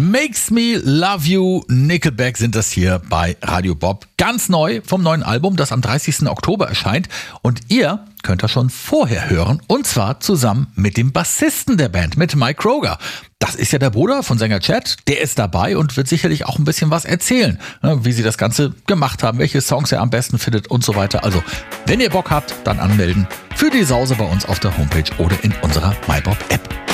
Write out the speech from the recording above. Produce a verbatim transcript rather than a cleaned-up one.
Makes Me Love You, Nickelback sind das hier bei Radio Bob. Ganz neu vom neuen Album, das am dreißigsten Oktober erscheint. Und ihr könnt das schon vorher hören. Und zwar zusammen mit dem Bassisten der Band, mit Mike Kroger. Das ist ja der Bruder von Sänger Chad. Der ist dabei und wird sicherlich auch ein bisschen was erzählen, wie sie das Ganze gemacht haben, welche Songs er am besten findet und so weiter. Also, wenn ihr Bock habt, dann anmelden für die Sause bei uns auf der Homepage oder in unserer MyBob-App.